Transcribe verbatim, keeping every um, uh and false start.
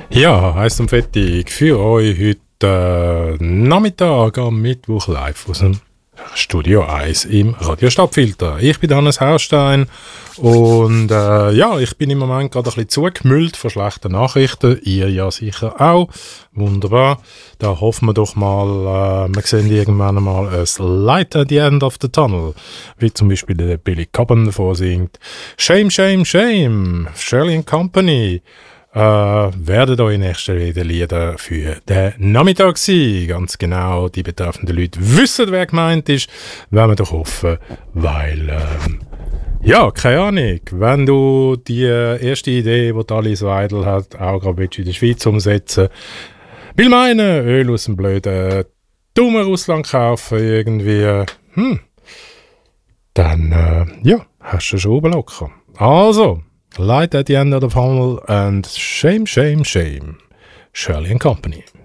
Ja, heisst und fettig für euch heute äh, Nachmittag am Mittwoch live aus dem Studio eins im Radio Stadtfilter. Ich bin Hannes Haustein und äh, ja, ich bin im Moment gerade ein bisschen zugemüllt von schlechten Nachrichten. Ihr ja sicher auch. Wunderbar. Da hoffen wir doch mal, äh, wir sehen irgendwann mal ein Light at the end of the tunnel. Wie zum Beispiel der Billy Cobham davor singt. Shame, shame, shame. Shirley and Company. Äh, werden eure nächsten Lieder für den Nachmittag sein. Ganz genau, die betreffenden Leute wissen, wer gemeint ist. Wollen wir doch hoffen, weil, ähm, ja, keine Ahnung, wenn du die erste Idee, die Alice Weidel hat, auch gerade in der Schweiz umsetzen, will meinen, Öl aus dem blöden, dummen Russland kaufen irgendwie, hm, dann, äh, ja, hast du schon oben locker. Also, Light at the end of the tunnel and shame, shame, shame. Shirley and Company.